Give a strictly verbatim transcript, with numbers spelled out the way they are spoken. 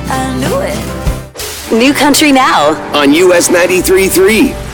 I knew it. New Country Now on U S ninety-three point three.